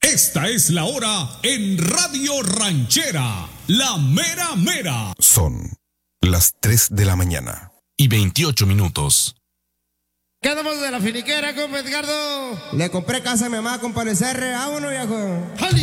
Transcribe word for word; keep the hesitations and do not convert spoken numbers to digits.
Esta es la hora en Radio Ranchera, la mera mera. Son las tres de la mañana y veintiocho minutos. ¿Qué andamos de la finiquera, compa Edgardo? Le compré casa a mi mamá, compa Luis R. Vámonos, viejo.